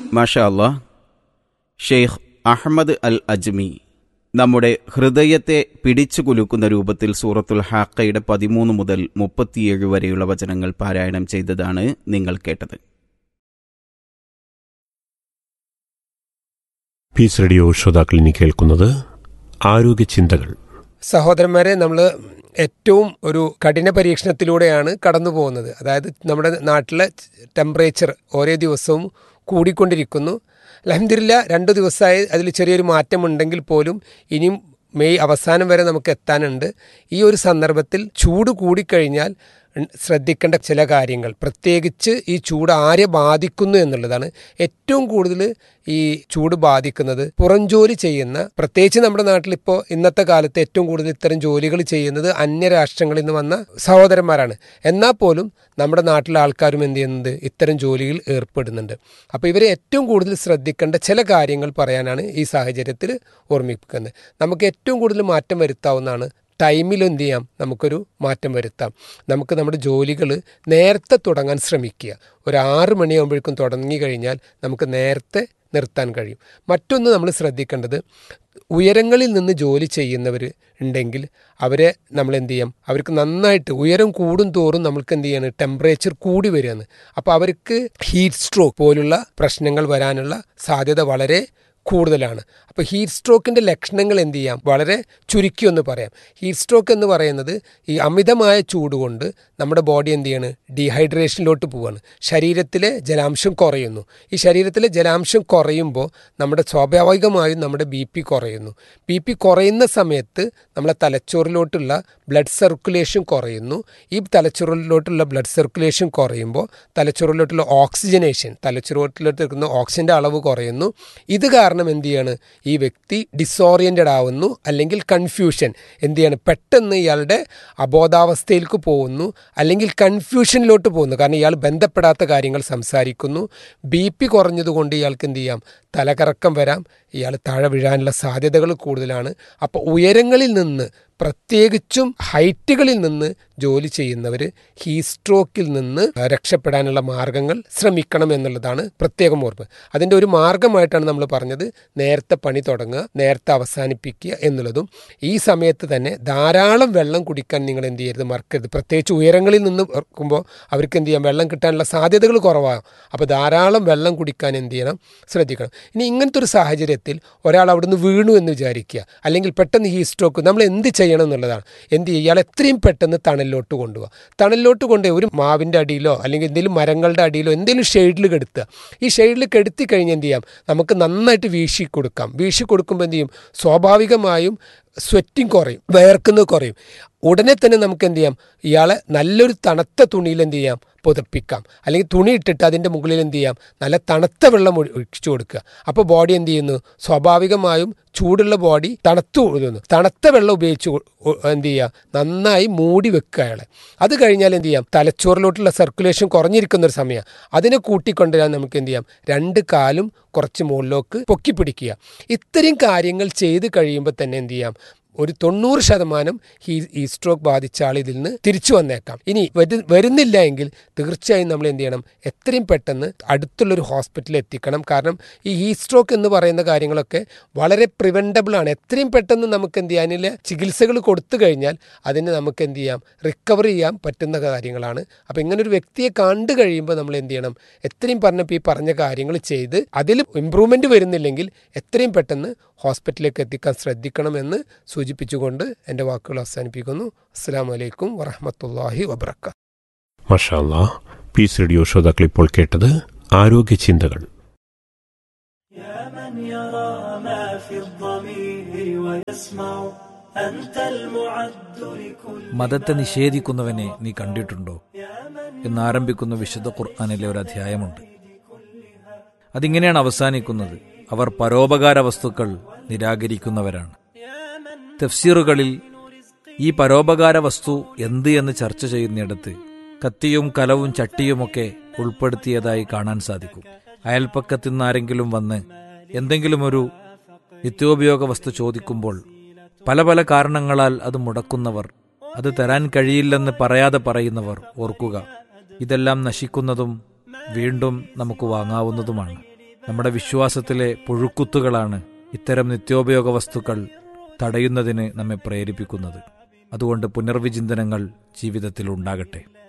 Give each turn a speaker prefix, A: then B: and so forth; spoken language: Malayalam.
A: മാഷാ അല്ലാഹ്. ഷെയ്ഖ് അഹ്മദ് അൽ അജ്മി നമ്മുടെ ഹൃദയത്തെ പിടിച്ചു കുലുക്കുന്ന രൂപത്തിൽ സൂറത്തുൽ ഹാഖയുടെ 13 മുതൽ 37 വരെയുള്ള വചനങ്ങൾ പാരായണം ചെയ്തതാണ് നിങ്ങൾ കേട്ടത്.
B: പീസ് റേഡിയോ ശ്രോതാക്കൾ ഇനി കേൾക്കുന്നത് ആരോഗ്യ ചിന്തകൾ.
C: സഹോദരന്മാരെ, നമ്മൾ ഏറ്റവും ഒരു കഠിന പരീക്ഷണത്തിലൂടെയാണ് കടന്നു പോകുന്നത്. അതായത് നമ്മുടെ നാട്ടിലെ ടെമ്പറേച്ചർ ഓരോ ദിവസവും കൂടിക്കൊണ്ടിരിക്കുന്നു. അൽഹംദുലില്ലാ 2 ദിവസമായി അതിൽ ചെറിയൊരു മാറ്റമുണ്ടെങ്കിൽ പോലും ഇനിയും മെയ് അവസാനം വരെ നമുക്ക് എത്താനുണ്ട്. ഈ ഒരു സന്ദർഭത്തിൽ ചൂട് കൂടിക്കഴിഞ്ഞാൽ ശ്രദ്ധിക്കേണ്ട ചില കാര്യങ്ങൾ, പ്രത്യേകിച്ച് ഈ ചൂട് ആരെ ബാധിക്കുന്നു എന്നുള്ളതാണ്. ഏറ്റവും കൂടുതൽ ഈ ചൂട് ബാധിക്കുന്നത് പുറംജോലി ചെയ്യുന്ന, പ്രത്യേകിച്ച് നമ്മുടെ നാട്ടിലിപ്പോൾ ഇന്നത്തെ കാലത്ത് ഏറ്റവും കൂടുതൽ ഇത്തരം ജോലികൾ ചെയ്യുന്നത് അന്യരാഷ്ട്രങ്ങളിൽ നിന്ന് വന്ന സഹോദരന്മാരാണ്. എന്നാൽ പോലും നമ്മുടെ നാട്ടിലെ ആൾക്കാരും എന്ത് ചെയ്യുന്നുണ്ട്, ഇത്തരം ജോലിയിൽ ഏർപ്പെടുന്നുണ്ട്. അപ്പോൾ ഇവരെ ഏറ്റവും കൂടുതൽ ശ്രദ്ധിക്കേണ്ട ചില കാര്യങ്ങൾ പറയാനാണ് ഈ സാഹചര്യത്തിൽ ഓർമ്മിപ്പിക്കുന്നത്. നമുക്ക് ഏറ്റവും കൂടുതൽ മാറ്റം വരുത്താവുന്നതാണ് ടൈമിൽ എന്ത് ചെയ്യാം, നമുക്കൊരു മാറ്റം വരുത്താം. നമുക്ക് നമ്മുടെ ജോലികൾ നേരത്തെ തുടങ്ങാൻ ശ്രമിക്കുക. ഒരു 6 മണിയാകുമ്പോഴേക്കും തുടങ്ങി കഴിഞ്ഞാൽ നമുക്ക് നേരത്തെ നിർത്താൻ കഴിയും. മറ്റൊന്ന് നമ്മൾ ശ്രദ്ധിക്കേണ്ടത്, ഉയരങ്ങളിൽ നിന്ന് ജോലി ചെയ്യുന്നവർ ഉണ്ടെങ്കിൽ അവരെ നമ്മൾ എന്ത് ചെയ്യാം, അവർക്ക് നന്നായിട്ട് ഉയരം കൂടും തോറും നമ്മൾക്ക് എന്ത് ചെയ്യാണ്, ടെമ്പറേച്ചർ കൂടി വരികയാണ്. അപ്പോൾ അവർക്ക് ഹീറ്റ് സ്ട്രോക്ക് പോലുള്ള പ്രശ്നങ്ങൾ വരാനുള്ള സാധ്യത വളരെ കൂടുതലാണ്. അപ്പോൾ ഹീറ്റ് സ്ട്രോക്കിൻ്റെ ലക്ഷണങ്ങൾ എന്ത് ചെയ്യാം, വളരെ ചുരുക്കി ഒന്ന് പറയാം. ഹീറ്റ് സ്ട്രോക്ക് എന്ന് പറയുന്നത് ഈ അമിതമായ ചൂട് കൊണ്ട് നമ്മുടെ ബോഡി എന്ത് ചെയ്യാണ്, ഡീഹൈഡ്രേഷനിലോട്ട് പോവുകയാണ്. ശരീരത്തിലെ ജലാംശം കുറയുന്നു. ഈ ശരീരത്തിലെ ജലാംശം കുറയുമ്പോൾ നമ്മുടെ സ്വാഭാവികമായും നമ്മുടെ BP കുറയുന്നു. BP കുറയുന്ന സമയത്ത് നമ്മളെ തലച്ചോറിലോട്ടുള്ള ബ്ലഡ് സർക്കുലേഷൻ കുറയുന്നു. ഈ തലച്ചോറിലോട്ടുള്ള ബ്ലഡ് സർക്കുലേഷൻ കുറയുമ്പോൾ തലച്ചോറിലോട്ടുള്ള ഓക്സിജനേഷൻ, തലച്ചോറിലോട്ട് എടുക്കുന്ന ഓക്സിജൻ്റെ അളവ് കുറയുന്നു. ഇത് കാരണം എന്ത് ചെയ്യാണ്, ഈ വ്യക്തി ഡിസോറിയൻറ്റഡ് ആവുന്നു, അല്ലെങ്കിൽ കൺഫ്യൂഷൻ എന്ത് ചെയ്യാണ്, പെട്ടെന്ന് ഇയാളുടെ അബോധാവസ്ഥയിലേക്ക് പോകുന്നു, അല്ലെങ്കിൽ കൺഫ്യൂഷനിലോട്ട് പോകുന്നു. കാരണം ഇയാൾ ബന്ധപ്പെടാത്ത കാര്യങ്ങൾ സംസാരിക്കുന്നു. BP കുറഞ്ഞതുകൊണ്ട് ഇയാൾക്ക് എന്ത് ചെയ്യാം, തലകറക്കം വരാം, ഇയാൾ താഴെ വീഴാനുള്ള സാധ്യതകൾ കൂടുതലാണ്. അപ്പോൾ ഉയരങ്ങളിൽ നിന്ന്, പ്രത്യേകിച്ചും ഹൈറ്റുകളിൽ നിന്ന് ജോലി ചെയ്യുന്നവർ ഹീറ്റ് സ്ട്രോക്കിൽ നിന്ന് രക്ഷപ്പെടാനുള്ള മാർഗങ്ങൾ ശ്രമിക്കണം എന്നുള്ളതാണ് പ്രത്യേകം ഓർമ്മ. അതിൻ്റെ ഒരു മാർഗമായിട്ടാണ് നമ്മൾ പറഞ്ഞത് നേരത്തെ പണി തുടങ്ങുക, നേരത്തെ അവസാനിപ്പിക്കുക എന്നുള്ളതും. ഈ സമയത്ത് തന്നെ ധാരാളം വെള്ളം കുടിക്കാൻ നിങ്ങൾ എന്ത് ചെയ്യരുത്, മറക്കരുത്. പ്രത്യേകിച്ച് ഉയരങ്ങളിൽ നിന്ന് ഇറക്കുമ്പോൾ അവർക്ക് എന്ത് ചെയ്യാം, വെള്ളം കിട്ടാനുള്ള സാധ്യതകൾ കുറവാകും. അപ്പോൾ ധാരാളം വെള്ളം കുടിക്കാൻ എന്ത് ചെയ്യണം, ശ്രദ്ധിക്കണം. ഇനി ഇങ്ങനത്തെ ഒരു സാഹചര്യത്തിൽ ഒരാൾ അവിടുന്ന് വീണു എന്ന് വിചാരിക്കുക, അല്ലെങ്കിൽ പെട്ടെന്ന് ഹീറ്റ് സ്ട്രോക്ക്, നമ്മൾ എന്ത് ചെയ്യണം എന്നുള്ളതാണ്. എന്ത് ചെയ്യുക, ഇയാൾ എത്രയും പെട്ടെന്ന് തണലിലോട്ട് കൊണ്ടുപോകുക. തണലിലോട്ട് കൊണ്ടുപോയി ഒരു മാവിൻ്റെ അടിയിലോ അല്ലെങ്കിൽ എന്തെങ്കിലും മരങ്ങളുടെ അടിയിലോ എന്തെങ്കിലും ഷെയ്ഡിൽ കെടുത്തുക. ഈ ഷെയ്ഡിൽ കെടുത്തി കഴിഞ്ഞ് എന്ത് ചെയ്യാം, നമുക്ക് നന്നായിട്ട് വീശി കൊടുക്കാം. വീശി കൊടുക്കുമ്പോൾ എന്ത് ചെയ്യും, സ്വാഭാവികമായും സ്വെറ്റിങ് കുറയും, വേർക്കുന്നത് കുറയും. ഉടനെ തന്നെ നമുക്ക് എന്ത് ചെയ്യാം, ഇയാളെ നല്ലൊരു തണുത്ത തുണിയിൽ എന്ത് ചെയ്യാം, പുതപ്പിക്കാം. അല്ലെങ്കിൽ തുണി ഇട്ടിട്ട് അതിൻ്റെ മുകളിൽ എന്ത് ചെയ്യാം, നല്ല തണുത്ത വെള്ളം ഒഴിച്ചു കൊടുക്കുക. അപ്പോൾ ബോഡി എന്ത് ചെയ്യുന്നു, സ്വാഭാവികമായും ചൂടുള്ള ബോഡി തണുത്തു കൊടുക്കുന്നു. തണുത്ത വെള്ളം ഉപയോഗിച്ച് എന്ത് ചെയ്യുക, നന്നായി മൂടി വെക്കുക അയാളെ. അത് കഴിഞ്ഞാൽ എന്ത് ചെയ്യാം, തലച്ചോറിലോട്ടുള്ള സർക്കുലേഷൻ കുറഞ്ഞിരിക്കുന്ന ഒരു സമയം, അതിനെ കൂട്ടിക്കൊണ്ടുവരാൻ നമുക്ക് എന്ത് ചെയ്യാം, 2 കാലും കുറച്ച് മുകളിലേക്ക് പൊക്കി പിടിക്കുക. ഇത്രയും കാര്യങ്ങൾ ചെയ്ത് കഴിയുമ്പോൾ തന്നെ എന്ത് ചെയ്യാം, ഒരു 90% ഈ സ്ട്രോക്ക് ബാധിച്ച ആൾ ഇതിൽ നിന്ന് തിരിച്ചു വന്നേക്കാം. ഇനി വരുന്നില്ല എങ്കിൽ തീർച്ചയായും നമ്മൾ എന്ത് ചെയ്യണം, എത്രയും പെട്ടെന്ന് അടുത്തുള്ളൊരു ഹോസ്പിറ്റലിൽ എത്തിക്കണം. കാരണം ഈ ഹീറ്റ് സ്ട്രോക്ക് എന്ന് പറയുന്ന കാര്യങ്ങളൊക്കെ വളരെ പ്രിവെൻറ്റബിൾ ആണ്. എത്രയും പെട്ടെന്ന് നമുക്ക് എന്ത് ചെയ്യാൻ ചികിത്സകൾ കൊടുത്തു കഴിഞ്ഞാൽ അതിന് നമുക്ക് എന്ത് ചെയ്യാം, റിക്കവർ ചെയ്യാൻ പറ്റുന്ന കാര്യങ്ങളാണ്. അപ്പോൾ ഇങ്ങനൊരു വ്യക്തിയെ കണ്ടു കഴിയുമ്പോൾ നമ്മൾ എന്ത് ചെയ്യണം, എത്രയും പറഞ്ഞപ്പോൾ ഈ പറഞ്ഞ കാര്യങ്ങൾ ചെയ്ത് അതിൽ ഇമ്പ്രൂവ്മെൻറ്റ് വരുന്നില്ലെങ്കിൽ എത്രയും പെട്ടെന്ന് ഹോസ്പിറ്റലിലേക്ക് എത്തിക്കാൻ ശ്രദ്ധിക്കണമെന്ന് സൂചിപ്പിച്ചുകൊണ്ട് എൻ്റെ വാക്കുകൾ അവസാനിപ്പിക്കുന്നു. അസ്സലാമു അലൈക്കും വറഹ്മത്തുള്ളാഹി വബറകാതുഹു.
B: മാഷാ അല്ലാഹ്. പീസ് റേഡിയോ ശ്രോതാക്കൾ ഇപ്പോൾ കേട്ടത് ആരോഗ്യ ചിന്തകൾ.
D: മതത്തെ നിഷേധിക്കുന്നവനെ നീ കണ്ടിട്ടുണ്ടോ എന്നാരംഭിക്കുന്ന വിശുദ്ധ ഖുർആനിലെ ഒരു അധ്യായമുണ്ട്. അതിങ്ങനെയാണ് അവസാനിക്കുന്നത്: അവർ പരോപകാര വസ്തുക്കൾ നിരാകരിക്കുന്നവരാണ്. തഫ്സീറുകളിൽ ഈ പരോപകാര വസ്തു എന്ത് എന്ന് ചർച്ച ചെയ്യുന്നിടത്ത് കത്തിയും കലവും ചട്ടിയുമൊക്കെ ഉൾപ്പെടുത്തിയതായി കാണാൻ സാധിക്കും. അയൽപ്പക്കത്തു നിന്നാരെങ്കിലും വന്ന് എന്തെങ്കിലും ഒരു നിത്യോപയോഗ വസ്തു ചോദിക്കുമ്പോൾ പല പല കാരണങ്ങളാൽ അത് മുടക്കുന്നവർ, അത് തരാൻ കഴിയില്ലെന്ന് പറയാതെ പറയുന്നവർ, ഓർക്കുക, ഇതെല്ലാം നശിക്കുന്നതും വീണ്ടും നമുക്ക് വാങ്ങാവുന്നതുമാണ്. നമ്മുടെ വിശ്വാസത്തിലെ പുഴുക്കുത്തുകളാണ് ഇത്തരം നിത്യോപയോഗ വസ്തുക്കൾ തടയുന്നതിന് നമ്മെ പ്രേരിപ്പിക്കുന്നത്. അതുകൊണ്ട് പുനർവിചിന്തനങ്ങൾ ജീവിതത്തിൽ ഉണ്ടാകട്ടെ.